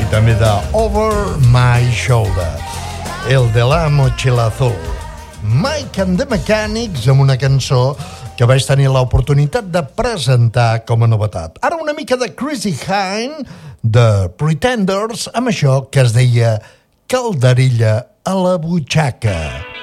també de Over My Shoulder, el de la motxilla azul. Mike and the Mechanics, amb una cançó que vaig tenir l'oportunitat de presentar com a novetat. Ara una mica de Chrissy Hynde, de Pretenders, amb això que es deia Calderilla a la butxaca.